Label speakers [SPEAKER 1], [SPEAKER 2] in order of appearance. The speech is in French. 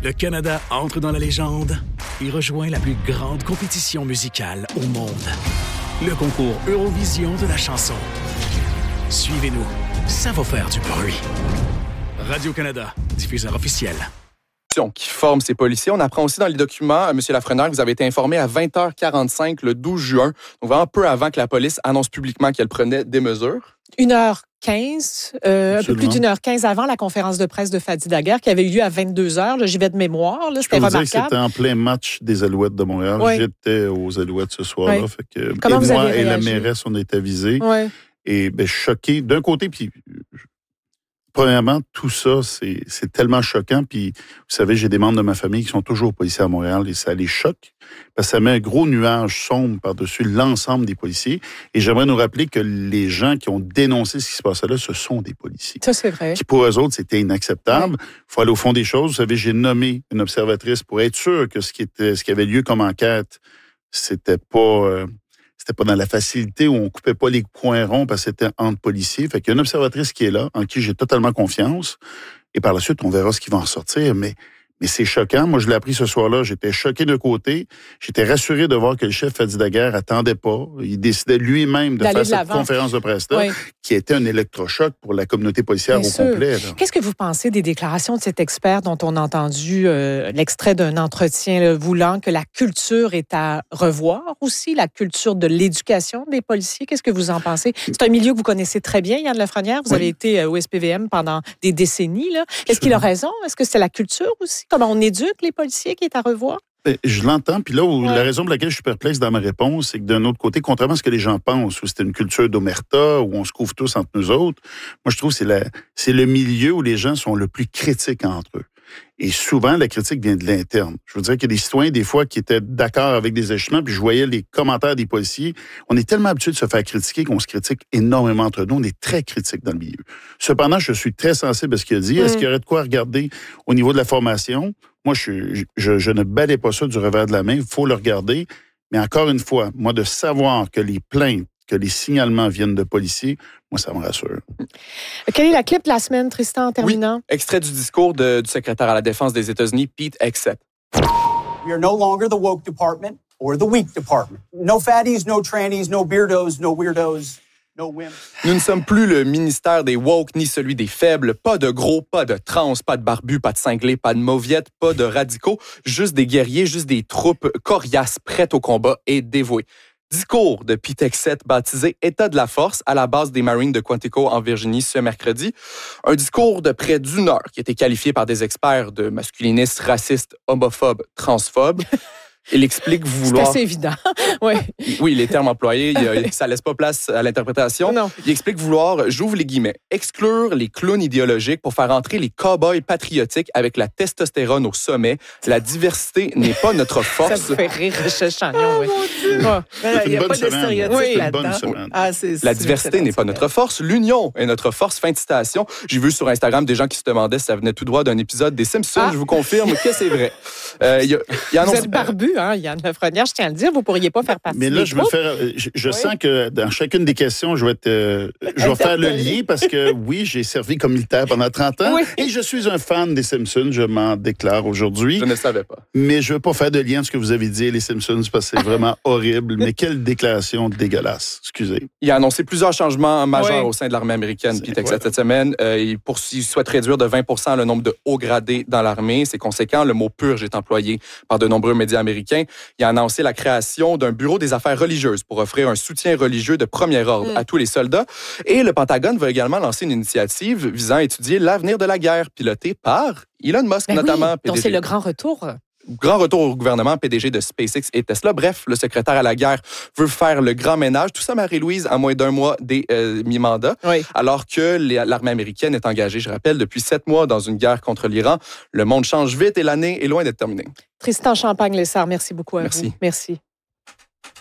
[SPEAKER 1] Le Canada entre dans la légende et rejoint la plus grande compétition musicale au monde. Le concours Eurovision de la chanson. Suivez-nous, ça va faire du bruit. Radio-Canada, diffuseur officiel.
[SPEAKER 2] Qui forme ces policiers. On apprend aussi dans les documents, M. Lafrenière, que vous avez été informé à 20h45 le 12 juin, donc vraiment peu avant que la police annonce publiquement qu'elle prenait des mesures.
[SPEAKER 3] 1h15, un peu plus d'1h15 avant la conférence de presse de Fadi Daguerre, qui avait eu lieu à 22h. Là, j'y vais de mémoire. Là, c'était remarquable.
[SPEAKER 4] Je peux dire que c'était en plein match des Alouettes de Montréal. Oui. J'étais aux Alouettes ce soir-là.
[SPEAKER 3] Oui.
[SPEAKER 4] Fait que,
[SPEAKER 3] comment vous
[SPEAKER 4] moi
[SPEAKER 3] avez réagi?
[SPEAKER 4] Et la mairesse, on était avisés.
[SPEAKER 3] Oui.
[SPEAKER 4] Et choqués. D'un côté, puis... Premièrement, tout ça, c'est tellement choquant. Puis, vous savez, j'ai des membres de ma famille qui sont toujours policiers à Montréal et ça les choque parce que ça met un gros nuage sombre par-dessus l'ensemble des policiers. Et j'aimerais nous rappeler que les gens qui ont dénoncé ce qui se passait là, ce sont des policiers.
[SPEAKER 3] Ça, c'est vrai.
[SPEAKER 4] Qui, pour eux autres, c'était inacceptable. Il faut aller au fond des choses. Vous savez, j'ai nommé une observatrice pour être sûr que ce qui avait lieu comme enquête, c'était pas dans la facilité où on coupait pas les coins ronds parce que c'était entre policiers. Fait qu'il y a une observatrice qui est là, en qui j'ai totalement confiance. Et par la suite, on verra ce qui va en ressortir. Mais c'est choquant. Moi, je l'ai appris ce soir-là. J'étais choqué d'un côté. J'étais rassuré de voir que le chef Fadi Daguerre attendait pas. Il décidait lui-même de faire cette conférence de presse-là, qui était un électrochoc pour la communauté policière au complet. Là.
[SPEAKER 3] Qu'est-ce que vous pensez des déclarations de cet expert dont on a entendu l'extrait d'un entretien là, voulant que la culture est à revoir aussi, la culture de l'éducation des policiers? Qu'est-ce que vous en pensez? C'est un milieu que vous connaissez très bien, Yann Lafrenière. Vous avez été au SPVM pendant des décennies. Là. Est-ce qu'il a raison? Est-ce que c'est la culture aussi? Comment on éduque les policiers qui est à revoir?
[SPEAKER 4] Je l'entends, puis là, la raison pour laquelle je suis perplexe dans ma réponse, c'est que d'un autre côté, contrairement à ce que les gens pensent, où c'était une culture d'omerta, où on se couvre tous entre nous autres, moi, je trouve que c'est le milieu où les gens sont le plus critiques entre eux. Et souvent, la critique vient de l'interne. Je veux dire qu'il y a des citoyens, des fois, qui étaient d'accord avec des agissements, puis je voyais les commentaires des policiers. On est tellement habitué de se faire critiquer qu'on se critique énormément entre nous. On est très critiques dans le milieu. Cependant, je suis très sensible à ce qu'il a dit. Est-ce qu'il y aurait de quoi regarder au niveau de la formation? Moi, je ne balais pas ça du revers de la main. Il faut le regarder. Mais encore une fois, moi, de savoir que les plaintes, que les signalements viennent de policiers, moi, ça me rassure.
[SPEAKER 3] Quelle est la clip de la semaine, Tristan, en terminant?
[SPEAKER 2] Oui, extrait du discours du secrétaire à la Défense des États-Unis, Pete Hegseth.
[SPEAKER 5] We are no longer the woke department or the weak department. No fatties, no trannies, no beardos, no weirdos.
[SPEAKER 2] Nous ne sommes plus le ministère des woke ni celui des faibles. Pas de gros, pas de trans, pas de barbus, pas de cinglés, pas de mauviettes, pas de radicaux. Juste des guerriers, juste des troupes coriaces, prêtes au combat et dévouées. Discours de Pete Hegseth baptisé État de la force à la base des Marines de Quantico en Virginie ce mercredi. Un discours de près d'1 heure qui a été qualifié par des experts de masculiniste, raciste, homophobe, transphobe. Il explique vouloir...
[SPEAKER 3] C'est assez évident.
[SPEAKER 2] Oui, les termes employés, ça laisse pas place à l'interprétation.
[SPEAKER 3] Non.
[SPEAKER 2] Il explique vouloir, j'ouvre les guillemets, exclure les clowns idéologiques pour faire entrer les cow-boys patriotiques avec la testostérone au sommet. La diversité n'est pas notre force.
[SPEAKER 3] Ça me fait rire, Richard Chagnon.
[SPEAKER 4] Il n'y a pas de stéréotype là-dedans.
[SPEAKER 2] La diversité n'est pas notre force, l'union est notre force. Fin de citation. J'ai vu sur Instagram des gens qui se demandaient si ça venait tout droit d'un épisode des Simpsons. Je vous confirme que c'est vrai.
[SPEAKER 3] Vous êtes barbu, hein, Yann Lafrenière, je tiens à le dire, vous ne pourriez pas faire partie.
[SPEAKER 4] Mais là, je sens que dans chacune des questions, je vais faire le lien parce que oui, j'ai servi comme militaire pendant 30 ans et je suis un fan des Simpsons, je m'en déclare aujourd'hui.
[SPEAKER 2] Je ne savais pas.
[SPEAKER 4] Mais je ne veux pas faire de lien entre ce que vous avez dit et les Simpsons parce que c'est vraiment horrible. Mais quelle déclaration dégueulasse. Excusez.
[SPEAKER 2] Il a annoncé plusieurs changements majeurs au sein de l'armée américaine, Pete Hegseth, cette semaine. Il souhaite réduire de 20% le nombre de hauts gradés dans l'armée. C'est conséquent. Le mot purge est employé par de nombreux médias américains. Il a annoncé la création d'un bureau des affaires religieuses pour offrir un soutien religieux de premier ordre à tous les soldats. Et le Pentagone va également lancer une initiative visant à étudier l'avenir de la guerre, pilotée par Elon Musk notamment.
[SPEAKER 3] Oui, donc c'est le grand retour.
[SPEAKER 2] Grand retour au gouvernement, PDG de SpaceX et Tesla. Bref, le secrétaire à la guerre veut faire le grand ménage. Tout ça, Marie-Louise, à moins d'1 mois des mi-mandats.
[SPEAKER 3] Oui.
[SPEAKER 2] Alors que l'armée américaine est engagée, je rappelle, depuis 7 mois dans une guerre contre l'Iran. Le monde change vite et l'année est loin d'être terminée.
[SPEAKER 3] Tristan Champagne-Lessard, merci beaucoup à vous.
[SPEAKER 2] Merci.
[SPEAKER 3] Merci.